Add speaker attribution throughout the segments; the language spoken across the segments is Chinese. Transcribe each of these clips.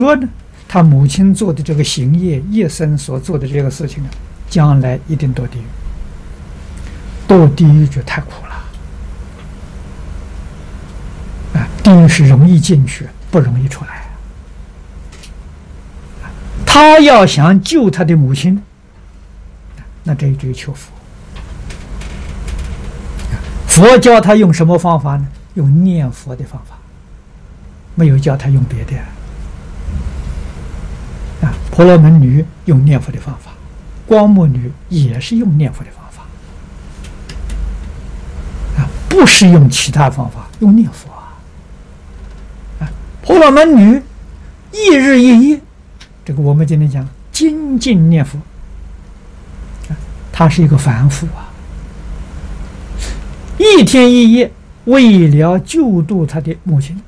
Speaker 1: 说呢，他母亲做的这个行业，一生所做的这个事情啊，将来一定堕地狱，堕地狱就太苦了。啊，地狱是容易进去，不容易出来。他要想救他的母亲，那这就求佛。佛教他用什么方法呢？用念佛的方法，没有教他用别的。啊，婆罗门女用念佛的方法，光目女也是用念佛的方法。啊，不是用其他方法，用念佛啊。啊，婆罗门女一日一夜，这个我们今天讲精进念佛。啊，她是一个凡夫啊，一天一夜为了救度他的母亲，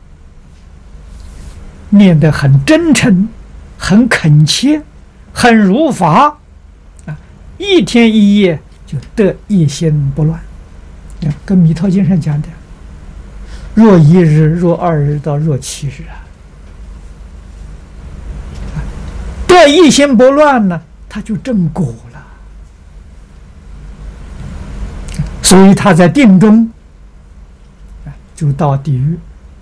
Speaker 1: 念得很真诚，很恳切，很如法啊！一天一夜就得一心不乱。跟《弥陀经》上讲的，若一日，若二日，到若七日啊，得一心不乱呢，他就正果了。所以他在定中就到地狱。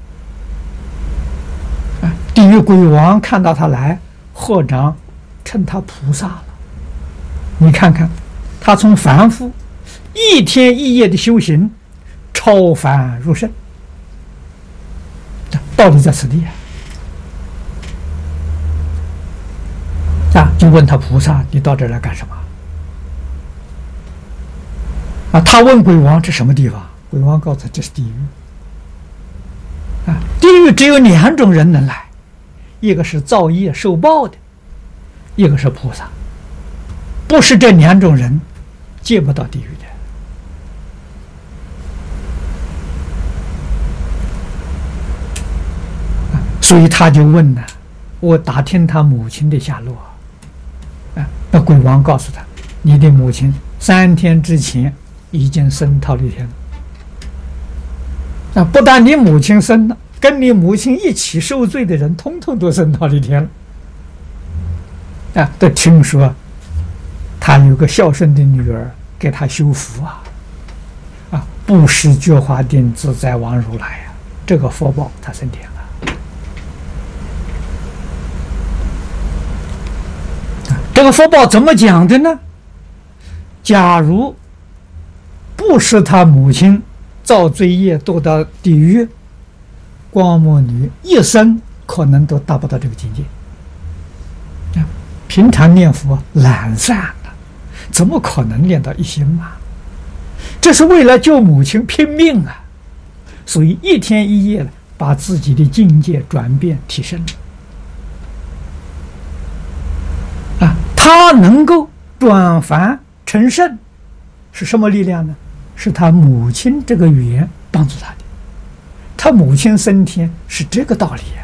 Speaker 1: 地狱鬼王看到他来，合掌称他菩萨了。你看看，他从凡夫一天一夜的修行，超凡入圣，道理在此地啊！就问他菩萨：“你到这儿来干什么？”啊，他问鬼王：“这什么地方？”鬼王告诉他：“这是地狱。”啊，地狱只有两种人能来，一个是造业受报的，一个是菩萨。不是这两种人，见不到地狱的。所以他就问呢，我打听他母亲的下落。啊，那鬼王告诉他，你的母亲3天之前已经升忉利天了。啊，不但你母亲生了，跟你母亲一起受罪的人，通通都升忉利天了。啊，都听说他有个孝顺的女儿，给他修福啊，啊，布施觉华定自在王如来啊，这个福报他升天了。这个福报怎么讲的呢？假如不是他母亲造罪业堕到地狱，光目女一生可能都达不到这个境界。平常念佛懒散了，怎么可能念到一心嘛？这是为了救母亲拼命啊！所以一天一夜把自己的境界转变提升了。啊，他能够转凡成圣，是什么力量呢？是他母亲这个缘帮助他的。他母亲升天是这个道理啊。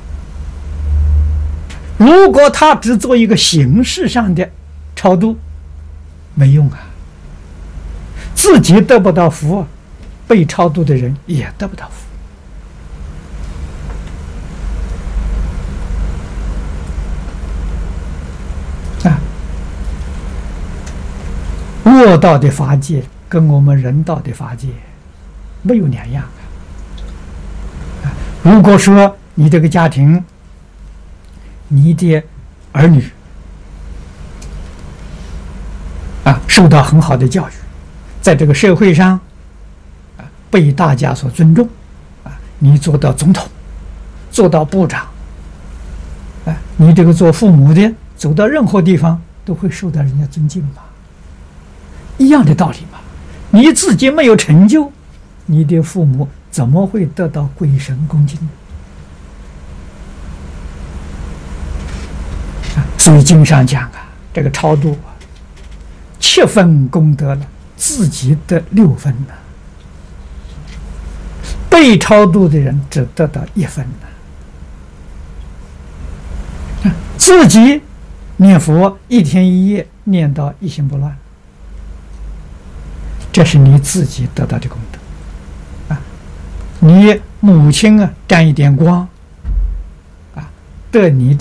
Speaker 1: 如果他只做一个形式上的超度，没用啊。自己得不到福，被超度的人也得不到福。啊，恶道的法界跟我们人道的法界没有两样啊。如果说你这个家庭，你的儿女啊受到很好的教育，在这个社会上啊被大家所尊重啊，你做到总统，做到部长啊，你这个做父母的走到任何地方都会受到人家尊敬嘛，一样的道理嘛。你自己没有成就，你的父母怎么会得到鬼神恭敬呢？所以经上讲啊，这个超度啊，7分功德了，自己得6分呢，被超度的人只得到1分呢。自己念佛一天一夜念到一心不乱，这是你自己得到的功德啊。你母亲啊沾一点光啊，得你的